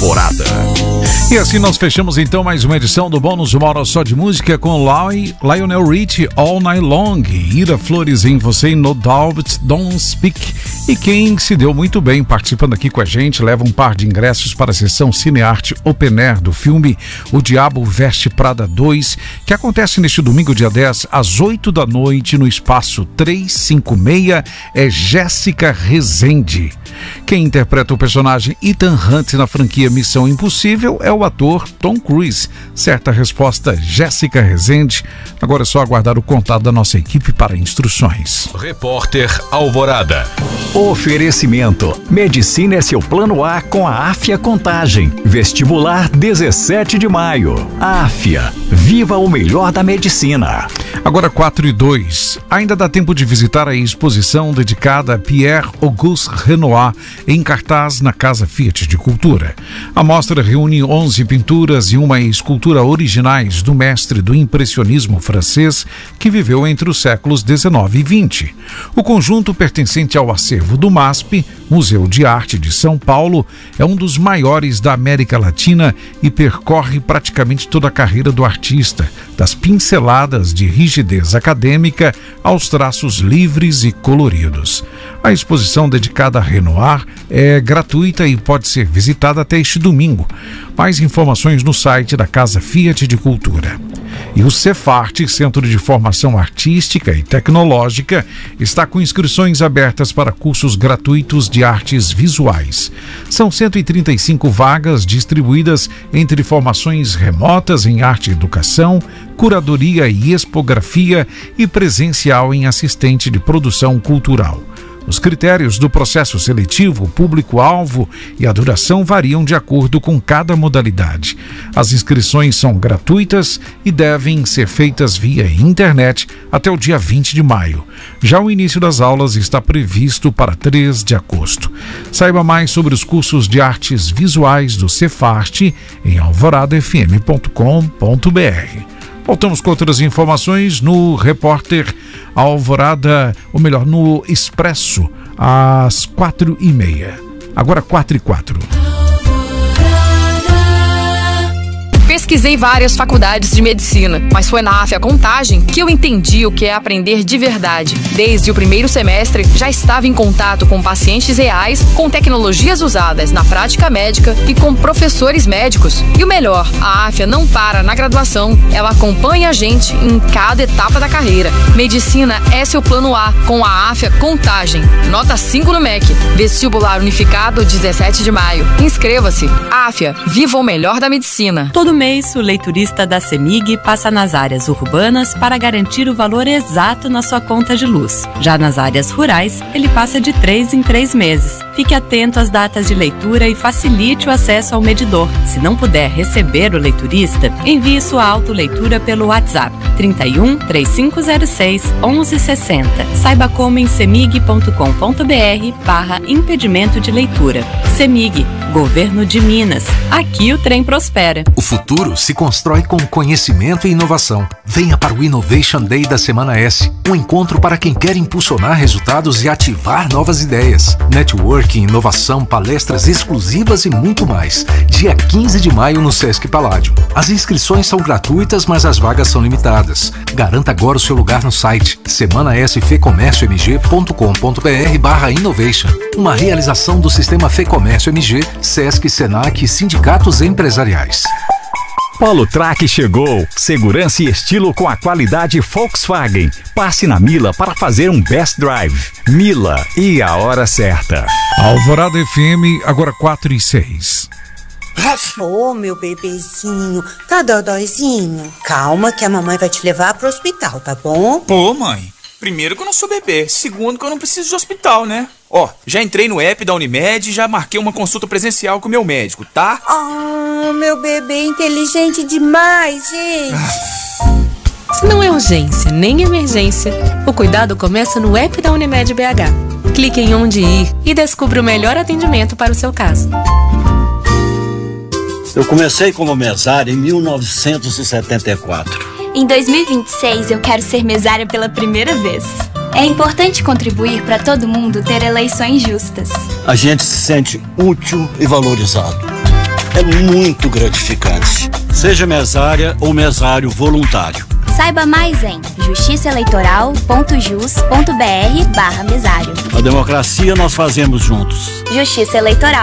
Alvorada. E assim nós fechamos então mais uma edição do Bônus Uma Hora Só de Música com Lionel Richie, All Night Long, Ira Flores em Você, No Doubt, Don't Speak. E quem se deu muito bem participando aqui com a gente leva um par de ingressos para a sessão Cinearte Open Air do filme O Diabo Veste Prada 2, que acontece neste domingo, dia 10, às 8 da noite, no espaço 356, é Jéssica Rezende. Quem interpreta o personagem Ethan Hunt na franquia Missão Impossível é o ator Tom Cruise. Certa resposta, Jéssica Rezende. Agora é só aguardar o contato da nossa equipe para instruções. Repórter Alvorada. Oferecimento: Medicina é seu plano A com a Áfia Contagem. Vestibular 17 de maio. Áfia, viva o melhor da medicina. Agora 4:02. Ainda dá tempo de visitar a exposição dedicada a Pierre-Auguste Renoir, em cartaz na Casa Fiat de Cultura. A mostra reúne 11 pinturas e uma escultura originais do mestre do impressionismo francês, que viveu entre os séculos 19 e 20. O conjunto, pertencente ao acervo do MASP, Museu de Arte de São Paulo, é um dos maiores da América Latina e percorre praticamente toda a carreira do artista, das pinceladas de rigidez acadêmica aos traços livres e coloridos. A exposição dedicada a Renoir é gratuita e pode ser visitada até este domingo. Mais informações no site da Casa Fiat de Cultura. E o Cefarte, Centro de Formação Artística e Tecnológica, está com inscrições abertas para cursos gratuitos de artes visuais. São 135 vagas distribuídas entre formações remotas em arte e educação, curadoria e expografia e presencial em assistente de produção cultural. Os critérios do processo seletivo, o público-alvo e a duração variam de acordo com cada modalidade. As inscrições são gratuitas e devem ser feitas via internet até o dia 20 de maio. Já o início das aulas está previsto para 3 de agosto. Saiba mais sobre os cursos de artes visuais do Cefarte em alvoradafm.com.br. Voltamos com outras informações no Repórter Alvorada, ou melhor, no Expresso, às 4:30. Agora 4:04. Pesquisei várias faculdades de medicina, mas foi na Áfia Contagem que eu entendi o que é aprender de verdade. Desde o primeiro semestre, já estava em contato com pacientes reais, com tecnologias usadas na prática médica e com professores médicos. E o melhor, a Áfia não para na graduação, ela acompanha a gente em cada etapa da carreira. Medicina é seu plano A, com a Áfia Contagem. Nota 5 no MEC. Vestibular unificado 17 de maio. Inscreva-se. Áfia, viva o melhor da medicina. Todo mês, o leiturista da CEMIG passa nas áreas urbanas para garantir o valor exato na sua conta de luz. Já nas áreas rurais, ele passa de 3 em 3 meses. Fique atento às datas de leitura e facilite o acesso ao medidor. Se não puder receber o leiturista, envie sua autoleitura pelo WhatsApp 31 3506 1160. Saiba como em cemig.com.br/impedimento de leitura. CEMIG, Governo de Minas. Aqui o trem prospera. O futuro se constrói com conhecimento e inovação. Venha para o Innovation Day da Semana S, um encontro para quem quer impulsionar resultados e ativar novas ideias. Networking, inovação, palestras exclusivas e muito mais. Dia 15 de maio no Sesc Palladium. As inscrições são gratuitas, mas as vagas são limitadas. Garanta agora o seu lugar no site semanasfecomércioMG.com.br/innovation. Uma realização do Sistema Fecomércio MG, Sesc, Senac e sindicatos empresariais. Polo Track chegou. Segurança e estilo com a qualidade Volkswagen. Passe na Mila para fazer um best drive. Mila, e a hora certa. Alvorada FM, agora 4:06. Ô, meu bebezinho, tá dodóizinho? Calma que a mamãe vai te levar pro hospital, tá bom? Pô, mãe, primeiro que eu não sou bebê, segundo que eu não preciso de hospital, né? Ó, já entrei no app da Unimed e já marquei uma consulta presencial com o meu médico, tá? Oh, meu bebê inteligente demais, gente. Se não é urgência nem emergência, o cuidado começa no app da Unimed BH. Clique em onde ir e descubra o melhor atendimento para o seu caso. Eu comecei como mesário em 1974. Em 2026 eu quero ser mesária pela primeira vez. É importante contribuir para todo mundo ter eleições justas. A gente se sente útil e valorizado. é muito gratificante. Seja mesária ou mesário voluntário. Saiba mais em justiçaeleitoral.jus.br/mesário. A democracia nós fazemos juntos. Justiça Eleitoral.